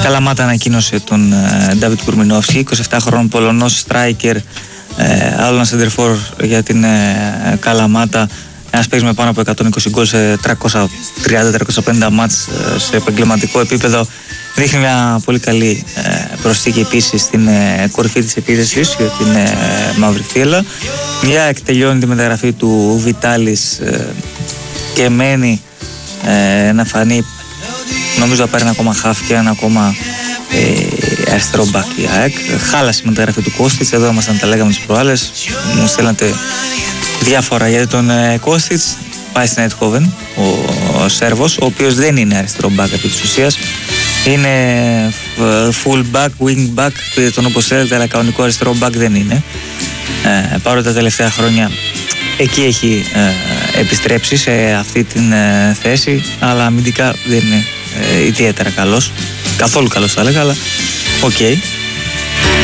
Καλαμάτα ανακοίνωσε τον Ντάβιτ Κουρμινόφσκι, 27χρονο Πολωνός striker, άλλο ένα σεντερφόρ για την Καλαμάτα. Ένας παίκτης με πάνω από 120 γκολ σε 330-350 μάτς σε επαγγελματικό επίπεδο. Δείχνει μια πολύ καλή προσθήκη επίσης στην κορυφή της επίθεσης για την Μαύρη Θύελλα. Μια εκτελειώνει τη μεταγραφή του Βιτάλης και μένει να φανεί, νομίζω θα πάρει ένα ακόμα χαφ και ένα ακόμα αριστερό μπακ η ΑΕΚ. Χάλασε η μεταγραφή του Κώστιτς, εδώ ήμασταν, τα λέγαμε τις προάλλες, μου στέλνατε διάφορα για τον Κώστιτς. Πάει στην Eindhoven ο Σέρβος, ο οποίος δεν είναι αριστερό μπακ επί της ουσίας, είναι full back, wing back, τον όπως θέλετε, αλλά κανονικό αριστερό back δεν είναι, παρότι τα τελευταία χρόνια εκεί έχει επιστρέψει σε αυτή την θέση, αλλά αμυντικά δεν είναι ιδιαίτερα καλός, καθόλου καλός θα έλεγα, αλλά οκ.